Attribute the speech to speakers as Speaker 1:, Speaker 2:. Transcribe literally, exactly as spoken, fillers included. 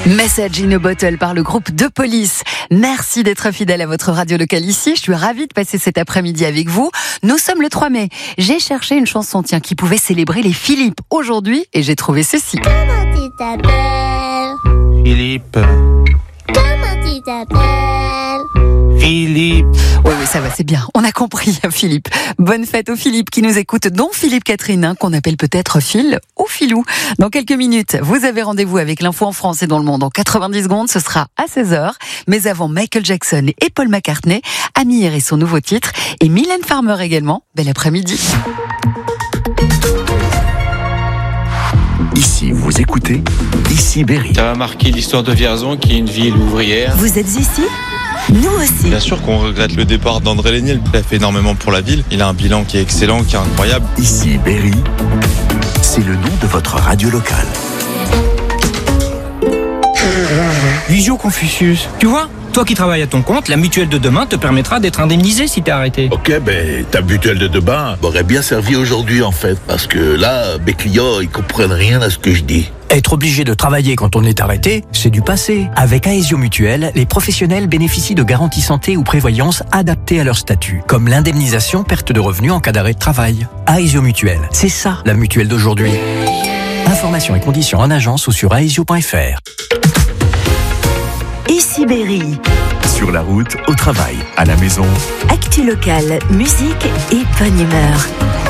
Speaker 1: Message in a Bottle par le groupe de Police. Merci d'être fidèle à votre radio locale ici. Je suis ravie de passer cet après-midi avec vous. Nous sommes le trois mai. J'ai cherché une chanson, tiens, qui pouvait célébrer les Philippe aujourd'hui et j'ai trouvé ceci.
Speaker 2: Comment tu t'appelles?
Speaker 3: Philippe.
Speaker 2: Comment tu t'appelles?
Speaker 3: Philippe.
Speaker 1: Oui, oui, ça va, c'est bien. On a compris, Philippe. Bonne fête aux Philippe qui nous écoutent, dont Philippe Catherine, hein, qu'on appelle peut-être Phil ou Philou. Dans quelques minutes, vous avez rendez-vous avec l'info en France et dans le monde. En quatre-vingt-dix secondes, ce sera à seize heures. Mais avant, Michael Jackson et Paul McCartney, Amir et son nouveau titre, et Mylène Farmer également. Bel après-midi.
Speaker 4: Ici, vous écoutez Ici Berry.
Speaker 3: Ça va marquer l'histoire de Vierzon, qui est une ville ouvrière.
Speaker 5: Vous êtes ici ? Nous aussi.
Speaker 6: Bien sûr qu'on regrette le départ d'André Léniel. Il a fait énormément pour la ville. Il a un bilan qui est excellent, qui est incroyable.
Speaker 4: Ici Berry, c'est le nom de votre radio locale.
Speaker 7: Visio Confucius. Tu vois, toi qui travailles à ton compte, la mutuelle de demain te permettra d'être indemnisé si t'es arrêté.
Speaker 8: Ok, ben ta mutuelle de demain m'aurait bien servi aujourd'hui en fait, parce que là, mes clients, ils comprennent rien à ce que je dis.
Speaker 9: Être obligé de travailler quand on est arrêté, c'est du passé. Avec Aesio Mutuelle, les professionnels bénéficient de garanties santé ou prévoyance adaptées à leur statut, comme l'indemnisation perte de revenus en cas d'arrêt de travail. Aesio Mutuelle, c'est ça la mutuelle d'aujourd'hui. Informations et conditions en agence ou sur aesio point f r.
Speaker 5: Ici Berry.
Speaker 4: Sur la route, au travail, à la maison.
Speaker 5: Actu locale, musique et bonne humeur.